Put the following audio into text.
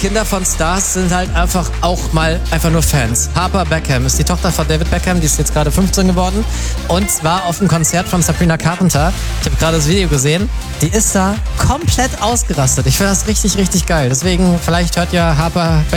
Kinder von Stars sind halt einfach nur Fans. Harper Beckham ist die Tochter von David Beckham, die ist jetzt gerade 15 geworden und war auf dem Konzert von Sabrina Carpenter. Ich habe gerade das Video gesehen. Die ist da komplett ausgerastet. Ich finde das richtig, richtig geil. Deswegen, vielleicht hört ja Harper Beckham